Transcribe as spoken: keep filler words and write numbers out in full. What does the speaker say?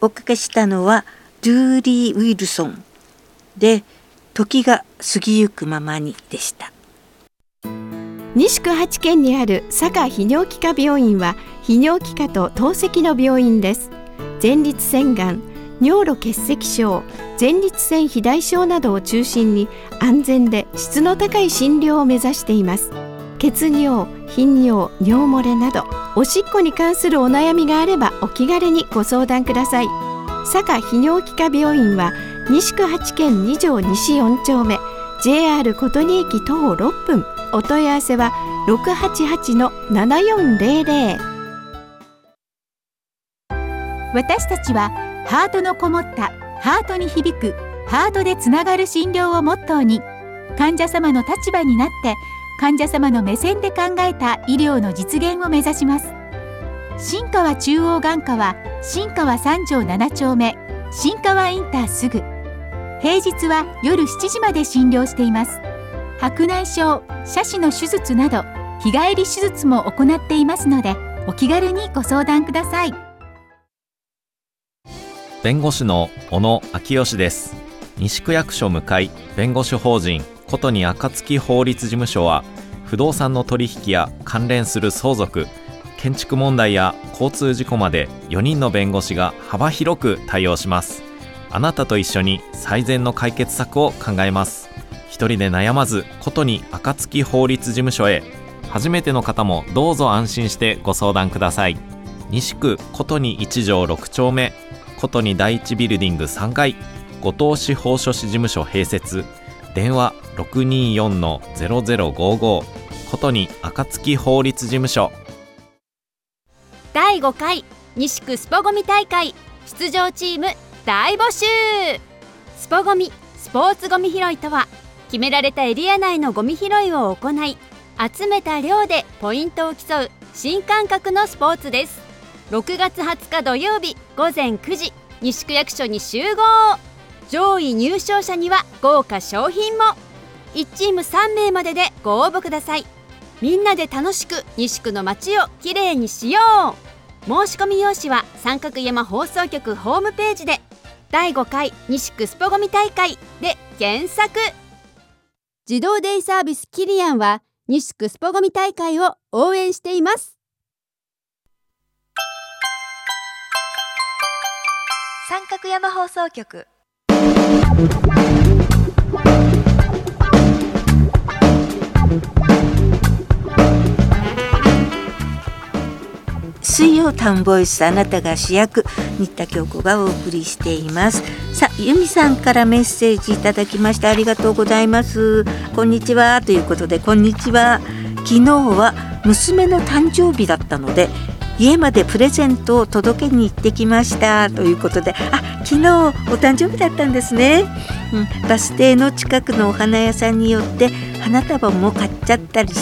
おかけしたのはルーリー・ウィルソンで時が過ぎゆくままにでした。 西区八軒にある佐賀泌尿器科病院は泌尿器科と透析の病院です。前立腺がん、尿路結石症、前立腺肥大症などを中心に安全で質の高い診療を目指しています。血尿、頻尿、尿漏れなどおしっこに関するお悩みがあればお気軽にご相談ください。佐賀泌尿器科病院は西区八軒に条西よん丁目 ジェイアール 琴仁駅徒歩ろっぷん。お問い合わせは ろくはちはちのななよんゼロゼロ。 私たちはハートのこもったハートに響くハートでつながる診療をモットーに患者様の立場になって患者様の目線で考えた医療の実現を目指します。新川中央眼科は新川三条七丁目新川インターすぐ。平日は夜しちじまで診療しています。白内障、斜視の手術など日帰り手術も行っていますのでお気軽にご相談ください。 弁護士の小野昭義です。西区役所向かい弁護士法人琴仁暁法律事務所は不動産の取引や関連する相続、建築問題や交通事故までよにんの弁護士が幅広く対応します。あなたと一緒に最善の解決策を考えます。一人で悩まず琴仁暁法律事務所へ。初めての方もどうぞ安心してご相談ください。西区琴仁いち条ろく丁目琴仁第一ビルディングさん階後藤司法書士事務所併設。電話 ろくによんのゼロゼロごご。琴仁暁法律事務所。 だいごかい西区スポゴミ大会出場チーム大募集。スポゴミスポーツゴミ拾いとは決められたエリア内のゴミ拾いを行い集めた量でポイントを競う新感覚のスポーツです。ろくがつはつか土曜日ごぜんくじ西区役所に集合。上位入賞者には豪華賞品も。いちチームさんめいまででご応募ください。みんなで楽しく西区の街をきれいにしよう。申し込み用紙は三角山放送局ホームページでだいごかい西区スポゴミ大会で検索。自動デイサービスキリアンは西区スポゴミ大会を応援しています。 三角山放送局。 水曜タウンボイス、あなたが主役、新田京子がお送りしています。さあ、由美さんからメッセージいただきまして、ありがとうございます。こんにちはということで、こんにちは。昨日は娘の誕生日だったので家までプレゼントを届けに行ってきましたということで、あ、昨日お誕生日だったんですね、うん、バス停の近くのお花屋さんによって花束も買っちゃったり